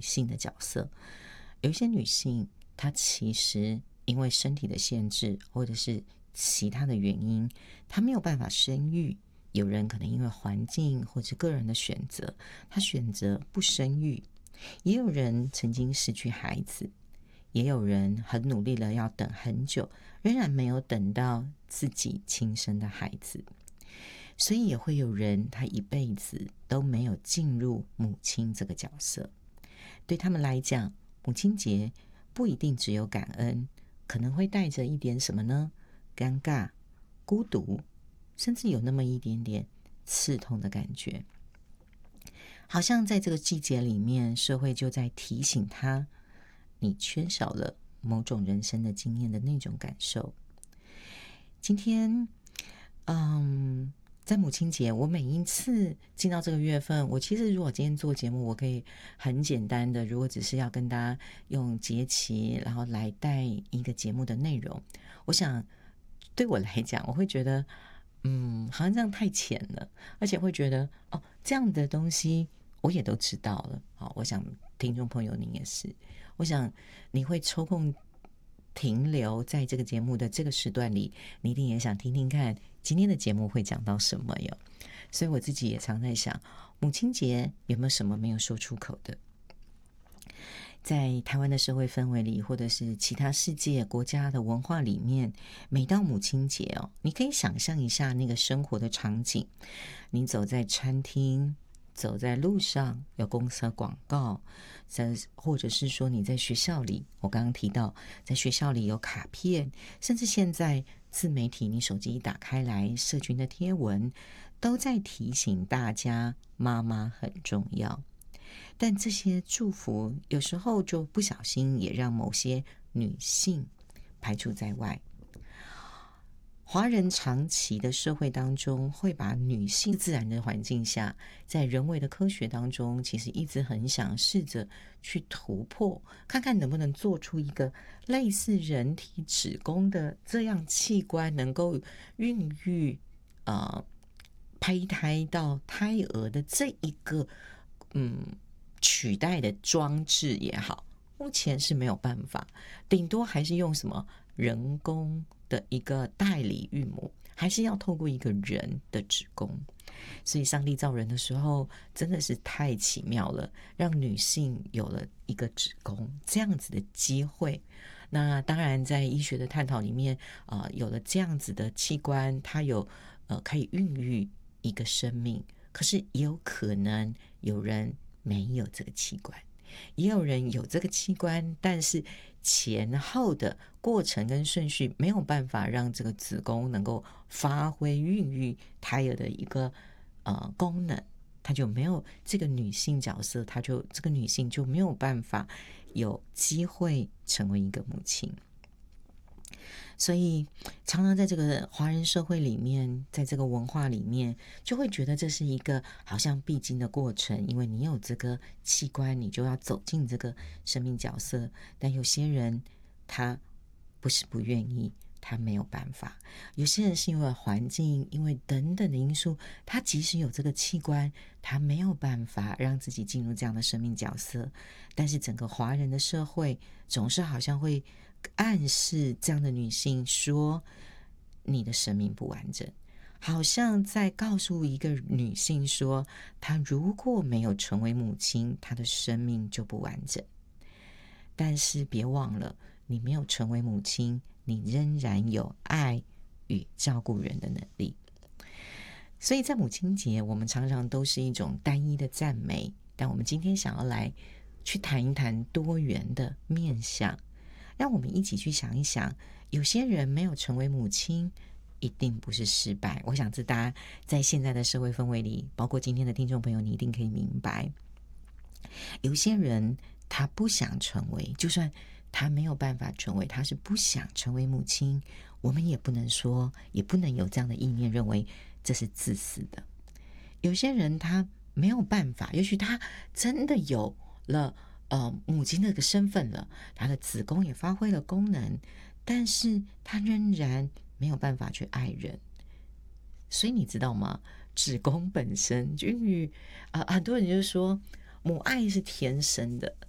性的角色。有一些女性她其实因为身体的限制或者是其他的原因，她没有办法生育。有人可能因为环境或者个人的选择，她选择不生育。也有人曾经失去孩子，也有人很努力了要等很久，仍然没有等到自己亲生的孩子。所以也会有人他一辈子都没有进入母亲这个角色。对他们来讲，母亲节不一定只有感恩，可能会带着一点什么呢？尴尬、孤独，甚至有那么一点点刺痛的感觉。好像在这个季节里面，社会就在提醒他，你缺少了某种人生的经验的那种感受。今天在母亲节，我每一次进到这个月份，我其实如果今天做节目，我可以很简单的，如果只是要跟大家用节气然后来带一个节目的内容，我想对我来讲，我会觉得好像这样太浅了，而且会觉得这样的东西我也都知道了。好，我想听众朋友您也是，我想你会抽空停留在这个节目的这个时段里，你一定也想听听看今天的节目会讲到什么哟。所以我自己也常在想，母亲节有没有什么没有说出口的？在台湾的社会氛围里，或者是其他世界国家的文化里面，每到母亲节你可以想象一下那个生活的场景。你走在餐厅，走在路上，有公车广告，或者是说你在学校里，我刚刚提到在学校里有卡片，甚至现在自媒体你手机一打开来，社群的贴文都在提醒大家妈妈很重要。但这些祝福有时候就不小心也让某些女性排除在外。华人长期的社会当中，会把女性自然的环境下，在人为的科学当中，其实一直很想试着去突破，看看能不能做出一个类似人体子宫的这样器官，能够孕育胚胎到胎儿的这一个取代的装置也好，目前是没有办法，顶多还是用什么人工的一个代理孕母，还是要透过一个人的子宫。所以上帝造人的时候真的是太奇妙了，让女性有了一个子宫这样子的机会。那当然在医学的探讨里面有了这样子的器官，它有可以孕育一个生命，可是也有可能有人没有这个器官，也有人有这个器官，但是前后的过程跟顺序没有办法让这个子宫能够发挥孕育胎儿的一个功能，她就没有这个女性角色，这个女性就没有办法有机会成为一个母亲。所以常常在这个华人社会里面，在这个文化里面，就会觉得这是一个好像必经的过程，因为你有这个器官，你就要走进这个生命角色。但有些人他不是不愿意，他没有办法。有些人是因为环境，因为等等的因素，他即使有这个器官，他没有办法让自己进入这样的生命角色。但是整个华人的社会总是好像会暗示这样的女性说，你的生命不完整，好像在告诉一个女性说，她如果没有成为母亲，她的生命就不完整。但是别忘了，你没有成为母亲，你仍然有爱与照顾人的能力。所以在母亲节，我们常常都是一种单一的赞美，但我们今天想要来去谈一谈多元的面向，让我们一起去想一想，有些人没有成为母亲一定不是失败。我想这大家在现在的社会氛围里，包括今天的听众朋友，你一定可以明白，有些人他不想成为，就算他没有办法成为，他是不想成为母亲，我们也不能说，也不能有这样的意念认为这是自私的。有些人他没有办法，也许他真的有了母亲那个身份了，他的子宫也发挥了功能，但是他仍然没有办法去爱人。所以你知道吗？子宫本身孕育很多人就说母爱是天生的，